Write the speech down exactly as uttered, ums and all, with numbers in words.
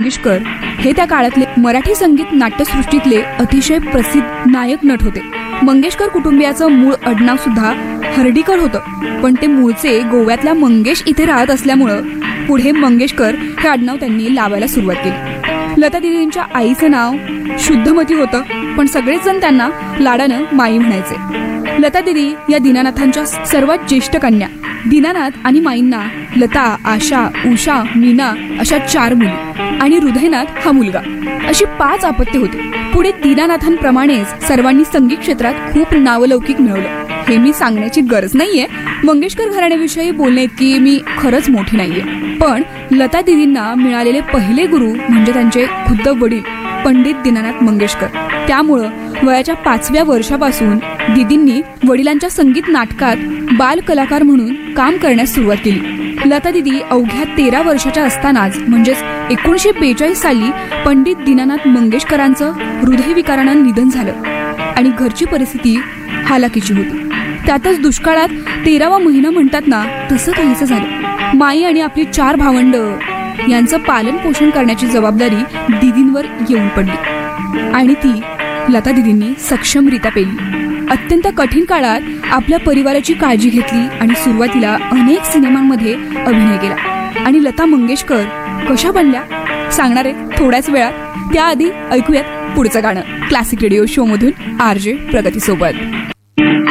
मंगेशकर हे त्या काळातले मराठी संगीत नाट्यसृष्टीतले अतिशय प्रसिद्ध नायक नट होते. मंगेशकर कुटुंबियाचं मूळ आडनाव सुद्धा हर्डीकर होतं, पण ते मूळचे गोव्यातल्या मंगेश इथे राहत असल्यामुळं पुढे मंगेशकर हे आडनाव त्यांनी लावायला सुरुवात केली. लता दिदींच्या आईचं नाव शुद्धमती होतं, पण सगळेच जण त्यांना लाडानं माई म्हणायचे. लता दिदी या दीनानाथांच्या सर्वात ज्येष्ठ कन्या. दीनानाथ आणि माईंना लता, आशा, उषा, मीना अशा चार मुली आणि हृदयनाथ हा मुलगा, अशी पाच अपत्ये होती. पुढे दीनानाथांप्रमाणेच सर्वांनी संगीत क्षेत्रात खूप नावलौकिक मिळवलं. हे मी सांगण्याची गरज नाहीये, मंगेशकर घराण्याविषयी बोलणे इतकी मी खरंच मोठी नाहीये. पण लता दिदींना मिळालेले पहिले गुरु म्हणजे त्यांचे खुद्द वडील पंडित दीनानाथ मंगेशकर. त्यामुळं वयाच्या पाचव्या वर्षापासून दिदींनी वडिलांच्या संगीत नाटकात बाल कलाकार म्हणून काम करण्यास सुरुवात केली. लता दिदी अवघ्या तेरा वर्षाच्या असतानाच म्हणजेच एकोणीसशे बेचाळीस साली पंडित दीनानाथ मंगेशकरांचं हृदयविकारानं निधन झालं आणि घरची परिस्थिती हालाकीची होती. त्यातच दुष्काळात तेरावा महिना म्हणतात ना, तसं काहीच झालं. माई आणि आपली चार भावंड यांचं पालन पोषण करण्याची जबाबदारी दिदींवर येऊन पडली आणि ती लता दिदींनी सक्षमरित्या पेलली. अत्यंत कठीण काळात आपल्या परिवाराची काळजी घेतली आणि सुरुवातीला अनेक सिनेमांमध्ये अभिनय केला. आणि लता मंगेशकर कशा बनल्या सांगणार आहे थोड्याच वेळात. त्याआधी ऐकूयात पुढचं गाणं क्लासिक रेडिओ शो मधून आर जे प्रगती सोबत.